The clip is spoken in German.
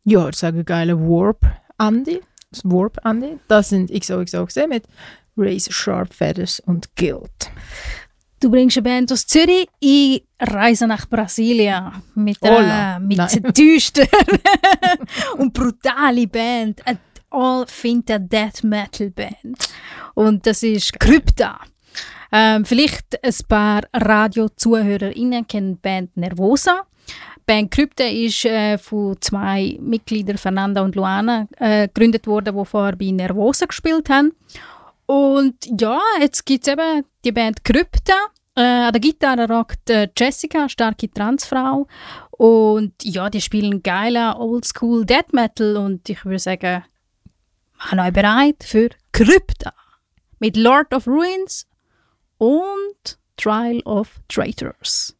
Ja, ich sage geile Warp-Andy. Das Warp-Andy. Das sind XOXO gesehen mit Razor Sharp Feathers und Guild. Du bringst eine Band aus Zürich, ich reise nach Brasilien mit einer düster und brutale Band. Eine All-Finta Death Metal Band. Und das ist Krypta. Vielleicht ein paar Radio-ZuhörerInnen kennen die Band Nervosa. Die Band Krypta ist von 2 Mitgliedern, Fernanda und Luana, gegründet worden, die vorher bei Nervosa gespielt haben. Und ja, jetzt gibt es eben die Band Krypta. An der Gitarre rockt Jessica, eine starke Transfrau. Und ja, die spielen geiler Oldschool Death Metal. Und ich würde sagen, machen euch bereit für Krypta mit Lord of Ruins und Trial of Traitors.